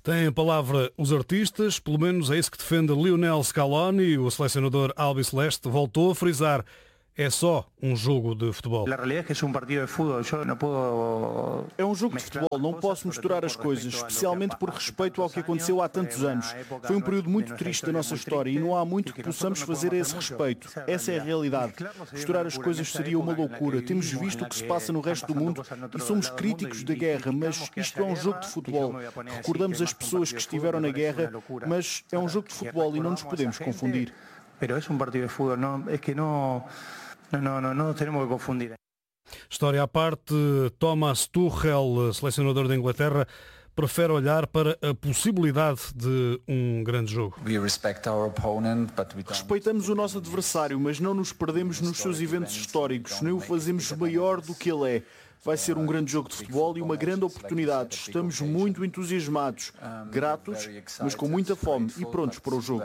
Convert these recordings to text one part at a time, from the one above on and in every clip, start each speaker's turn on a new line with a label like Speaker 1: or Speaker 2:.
Speaker 1: Têm a palavra os artistas, pelo menos é isso que defende Lionel Scaloni. O selecionador albiceleste voltou a frisar: é só um jogo de futebol.
Speaker 2: É um jogo de futebol, não posso misturar as coisas, especialmente por respeito ao que aconteceu há tantos anos. Foi um período muito triste da nossa história e não há muito que possamos fazer a esse respeito. Essa é a realidade. Misturar as coisas seria uma loucura. Temos visto o que se passa no resto do mundo e somos críticos da guerra, mas isto é um jogo de futebol. Recordamos as pessoas que estiveram na guerra, mas é um jogo de futebol e não nos podemos confundir.
Speaker 3: Não temos que confundir.
Speaker 1: História à parte, Thomas Tuchel, selecionador da Inglaterra, prefere olhar para a possibilidade de um grande jogo.
Speaker 2: Respeitamos o nosso adversário, mas não nos perdemos nos seus eventos históricos, nem o fazemos maior do que ele é. Vai ser um grande jogo de futebol e uma grande oportunidade. Estamos muito entusiasmados, gratos, mas com muita fome e prontos para o jogo.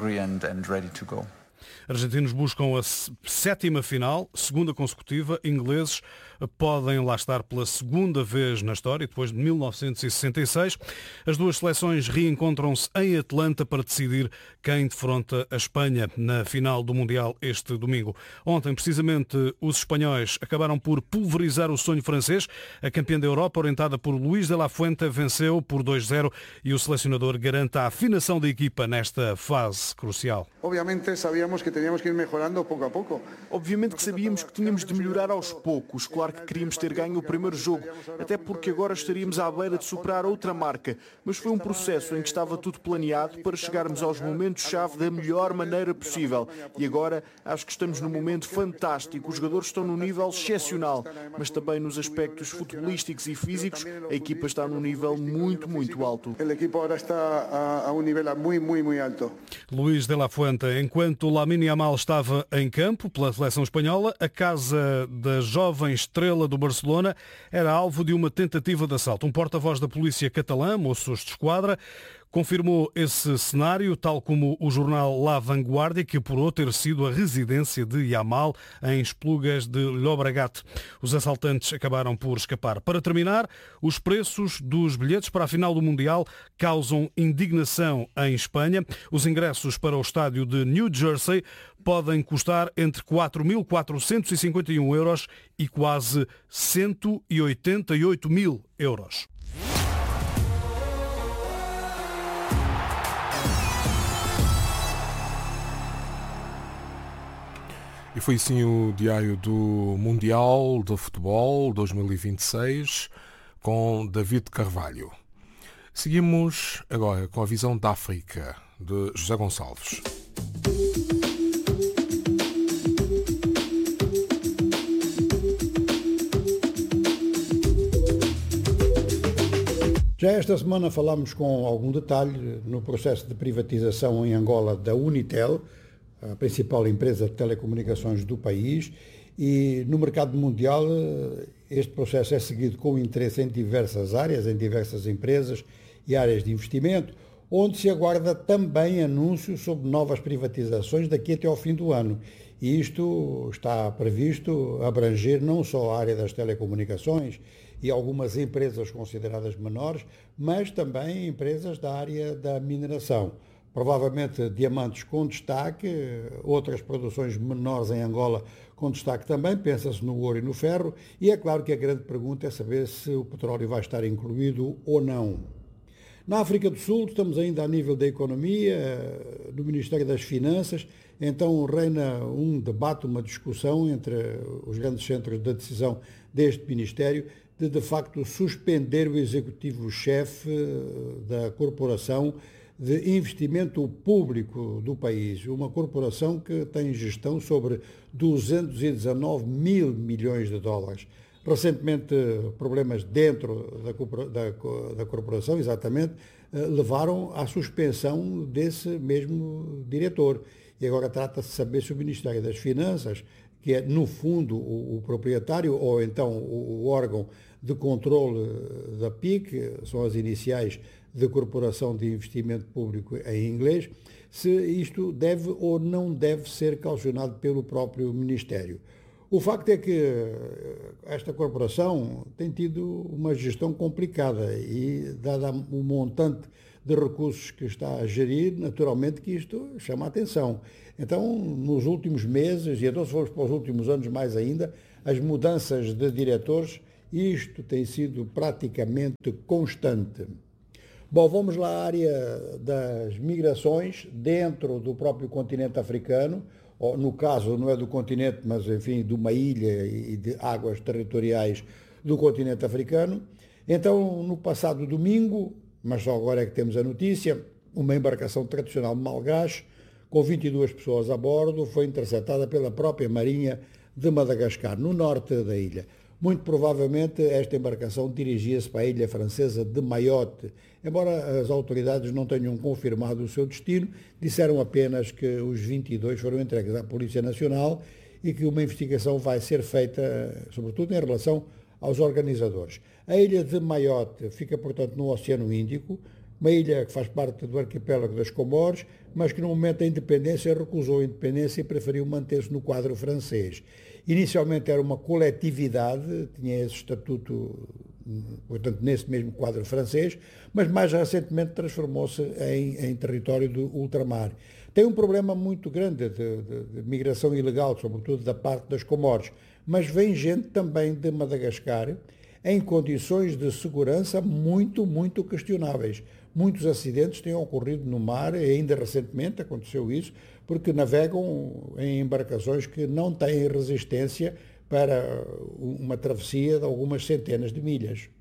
Speaker 1: Argentinos buscam a 7ª final, 2ª consecutiva. Ingleses podem lá estar pela 2ª vez na história, depois de 1966. As duas seleções reencontram-se em Atlanta para decidir quem defronta a Espanha na final do Mundial este domingo. Ontem, precisamente, os espanhóis acabaram por pulverizar o sonho francês. A campeã da Europa, orientada por Luís de la Fuente, venceu por 2-0 e o selecionador garante a afinação da equipa nesta fase crucial.
Speaker 4: Obviamente sabíamos que teníamos que ir melhorando pouco a pouco.
Speaker 2: Obviamente que sabíamos que tínhamos de melhorar aos poucos. Claro que queríamos ter ganho o primeiro jogo, até porque agora estaríamos à beira de superar outra marca. Mas foi um processo em que estava tudo planeado para chegarmos aos momentos-chave da melhor maneira possível. E agora acho que estamos num momento fantástico. Os jogadores estão num nível excepcional, mas também nos aspectos futebolísticos e físicos, a equipa está num nível muito, muito alto.
Speaker 4: A equipa agora está a um nível muito alto.
Speaker 1: Luís de la Fuente, enquanto Lamine Yamal estava em campo pela seleção espanhola, a casa da jovem estrela do Barcelona era alvo de uma tentativa de assalto. Um porta-voz da polícia catalã, moços de esquadra, confirmou esse cenário, tal como o jornal La Vanguardia, que apurou ter sido a residência de Yamal em Esplugas de Llobregat. Os assaltantes acabaram por escapar. Para terminar, os preços dos bilhetes para a final do Mundial causam indignação em Espanha. Os ingressos para o estádio de New Jersey podem custar entre 4.451 euros e quase 188.000 euros.
Speaker 5: E foi assim o Diário do Mundial de Futebol 2026 com David Carvalho. Seguimos agora com a visão da África de José Gonçalves.
Speaker 6: Já esta semana falámos com algum detalhe no processo de privatização em Angola da Unitel, a principal empresa de telecomunicações do país, e no mercado mundial este processo é seguido com interesse em diversas áreas, em diversas empresas e áreas de investimento, onde se aguarda também anúncios sobre novas privatizações daqui até ao fim do ano. E isto está previsto abranger não só a área das telecomunicações e algumas empresas consideradas menores, mas também empresas da área da mineração. Provavelmente diamantes com destaque, outras produções menores em Angola com destaque também, pensa-se no ouro e no ferro, e é claro que a grande pergunta é saber se o petróleo vai estar incluído ou não. Na África do Sul, estamos ainda a nível da economia, do Ministério das Finanças, então reina um debate, uma discussão entre os grandes centros de decisão deste Ministério, de facto suspender o executivo-chefe da corporação de investimento público do país, uma corporação que tem gestão sobre 219 mil milhões de dólares. Recentemente, problemas dentro da corporação, exatamente, levaram à suspensão desse mesmo diretor. E agora trata-se de saber se o Ministério das Finanças, que é, no fundo, o proprietário, ou então o órgão de controle da PIC, são as iniciais de Corporação de Investimento Público em inglês, se isto deve ou não deve ser caucionado pelo próprio Ministério. O facto é que esta corporação tem tido uma gestão complicada e, dada o montante de recursos que está a gerir, naturalmente que isto chama a atenção. Então, nos últimos meses, e então se formos para os últimos anos mais ainda, as mudanças de diretores, isto tem sido praticamente constante. Bom, vamos lá à área das migrações dentro do próprio continente africano, ou, no caso não é do continente, mas enfim, de uma ilha e de águas territoriais do continente africano. Então, no passado domingo, mas só agora é que temos a notícia, uma embarcação tradicional malgache, com 22 pessoas a bordo, foi interceptada pela própria Marinha de Madagascar, no norte da ilha. Muito provavelmente esta embarcação dirigia-se para a ilha francesa de Mayotte. Embora as autoridades não tenham confirmado o seu destino, disseram apenas que os 22 foram entregues à Polícia Nacional e que uma investigação vai ser feita, sobretudo em relação aos organizadores. A ilha de Mayotte fica, portanto, no Oceano Índico, uma ilha que faz parte do arquipélago das Comores, mas que no momento da independência recusou a independência e preferiu manter-se no quadro francês. Inicialmente era uma coletividade, tinha esse estatuto, portanto, nesse mesmo quadro francês, mas mais recentemente transformou-se em território do ultramar. Tem um problema muito grande de migração ilegal, sobretudo da parte das Comores, mas vem gente também de Madagascar em condições de segurança muito, muito questionáveis. Muitos acidentes têm ocorrido no mar, e ainda recentemente aconteceu isso, porque navegam em embarcações que não têm resistência para uma travessia de algumas centenas de milhas.